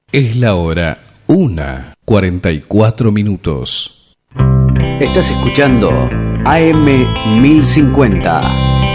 Es la hora 1:44. Estás escuchando AM 1050